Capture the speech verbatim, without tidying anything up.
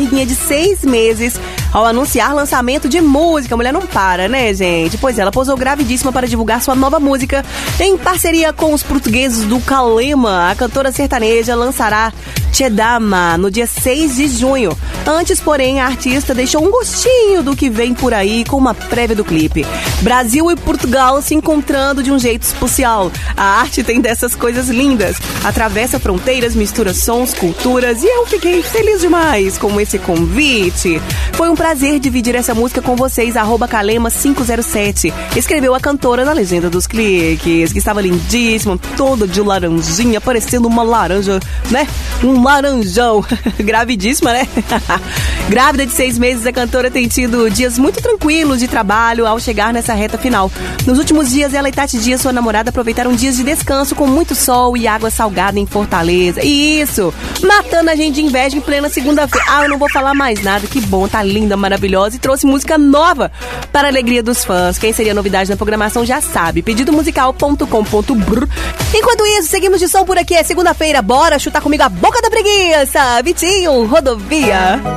menininha de seis meses ao anunciar lançamento de música. A mulher não para, né, gente? Pois é, ela posou gravidíssima para divulgar sua nova música. Em parceria com os portugueses do Calema, a cantora sertaneja lançará Te Dama no dia seis de junho. Antes, porém, a artista deixou um gostinho do que vem por aí com uma prévia do clipe. Brasil e Portugal se encontrando de um jeito especial. A arte tem dessas coisas lindas. Atravessa fronteiras, mistura sons, culturas, e eu fiquei feliz demais com esse convite. Foi um prazer dividir essa música com vocês, arroba Calema cinco zero sete. Escreveu a cantora na legenda dos cliques, que estava lindíssima, toda de laranjinha, parecendo uma laranja, né? Um laranjão. Gravidíssima, né? Grávida de seis meses, a cantora tem tido dias muito tranquilos de trabalho ao chegar nessa reta final. Nos últimos dias, ela e Tati Dias, sua namorada, aproveitaram dias de descanso com muito sol e água salgada em Fortaleza. Isso! Matando a gente de inveja em plena segunda-feira. Ah, eu não vou falar mais nada. Que bom, tá linda, maravilhosa, e trouxe música nova para a alegria dos fãs. Quem seria novidade na programação já sabe. pedido musical ponto com ponto br. Enquanto isso, seguimos de som por aqui. É segunda-feira. Bora chutar comigo a boca da preguiça. Vitinho, Rodovia.